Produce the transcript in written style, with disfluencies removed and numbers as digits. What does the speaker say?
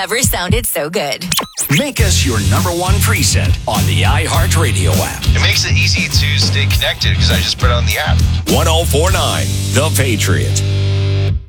Never sounded so good. Make us your number one preset on the iHeartRadio app. It makes it easy to stay connected because I just put it on the app. 1049 The Patriot.